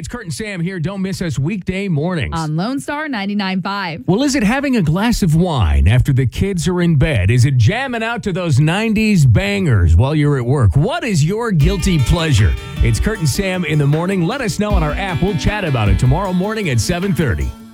Kurt and Sam here. Don't miss us weekday mornings. On Lone Star 99.5. Well, is it having a glass of wine after the kids are in bed? Is it jamming out to those 90s bangers while you're at work? What is your guilty pleasure? It's Kurt and Sam in the morning. Let us know on our app. We'll chat about it tomorrow morning at 7:30.